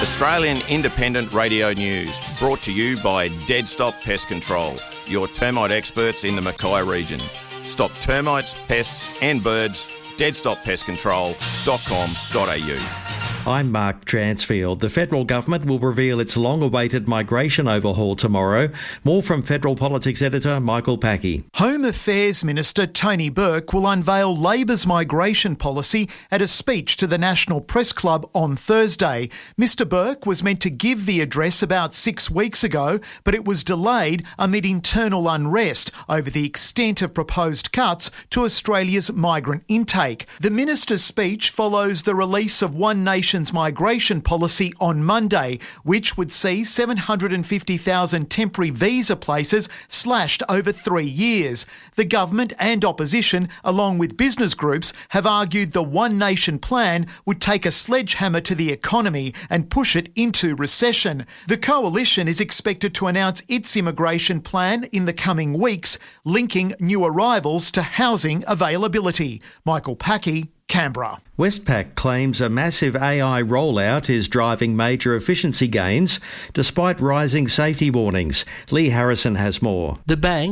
Australian Independent Radio News, brought to you by Dead Stop Pest Control, your termite experts in the Mackay region. Stop termites, pests and birds. deadstoppestcontrol.com.au. I'm Mark Transfield. The federal government will reveal its long-awaited migration overhaul tomorrow. More from Federal Politics editor Michael Packey. Home Affairs Minister Tony Burke will unveil Labor's migration policy at a speech to the National Press Club on Thursday. Mr Burke was meant to give the address about 6 weeks ago, but it was delayed amid internal unrest over the extent of proposed cuts to Australia's migrant intake. The minister's speech follows the release of One Nation's migration policy on Monday, which would see 750,000 temporary visa places slashed over 3 years. The government and opposition, along with business groups, have argued the One Nation plan would take a sledgehammer to the economy and push it into recession. The coalition is expected to announce its immigration plan in the coming weeks, linking new arrivals to housing availability. Michael Packey, Canberra. Westpac claims a massive AI rollout is driving major efficiency gains despite rising safety warnings. Lee Harrison has more. The bank